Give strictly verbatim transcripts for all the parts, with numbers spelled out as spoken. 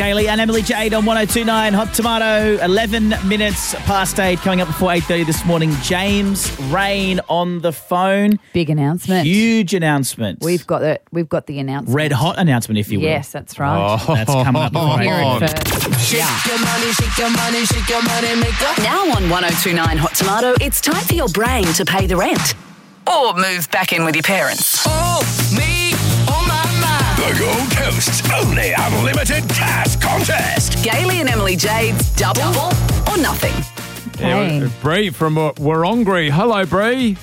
Kaylee and Emily Jade on one oh two point nine Hot Tomato. eleven minutes past eight. Coming up before eight thirty this morning, James Rain on the phone. Big announcement. Huge announcement. We've got the we've got the announcement. Red hot announcement, if you will. Yes, that's right. Oh, that's coming up before Hear eight it thirty. first. Shake your money, shake your money, shake your money, maker. Now on one oh two point nine Hot Tomato, it's time for your brain to pay the rent. Or move back in with your parents. Oh, me, oh my, my. The Gold Coast's only unlimited cash contest. Gailey and Emily Jade's Double, or Nothing. Okay. Yeah, Bree from uh, Warongri. Hello, Bree.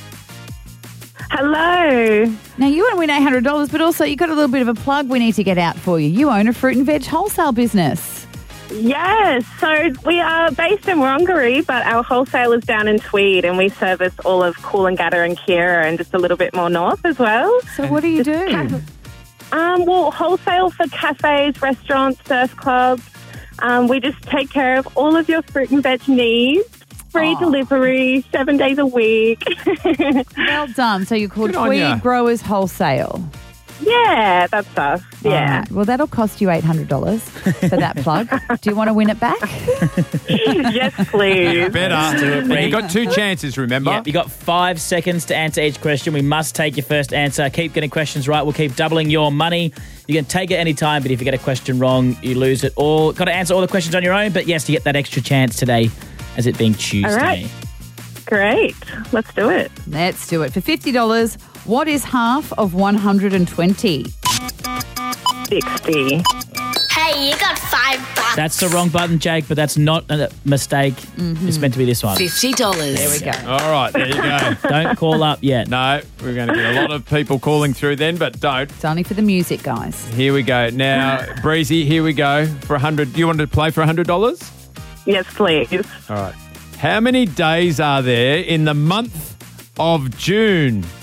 Hello. Now, you want to win eight hundred dollars, but also you've got a little bit of a plug we need to get out for you. You own a fruit and veg wholesale business. Yes, so we are based in Warongari, but our wholesale is down in Tweed, and we service all of Coolangatta and Keira and just a little bit more north as well. So what do you do? Um, well, wholesale for cafes, restaurants, surf clubs. Um, we just take care of all of your fruit and veg needs. Free Oh. delivery, seven days a week. Well done. So you're called Good on Tweed ya. Growers Wholesale. Yeah, that's us. All Yeah. right. Well, that'll cost you eight hundred dollars for that plug. Do you want to win it back? Yes, please. Better. do it, And Bree. you got two chances, remember? Yeah, you got five seconds to answer each question. We must take your first answer. Keep getting questions right. We'll keep doubling your money. You can take it any time, but if you get a question wrong, you lose it all. Got to answer all the questions on your own, but yes, you get that extra chance today as it being Tuesday. All right. Great. Let's do it. Let's do it. For fifty dollars, what is half of one hundred twenty? sixty. Hey, you got five bucks. That's the wrong button, Jake, but that's not a mistake. Mm-hmm. It's meant to be this one. fifty dollars. There we go. All right, there you go. Don't call up yet. No, we're going to get a lot of people calling through then, but don't. It's only for the music, guys. Here we go. Now, Breezy, here we go for one hundred. Do you want to play for one hundred dollars? Yes, please. All right. How many days are there in the month of June?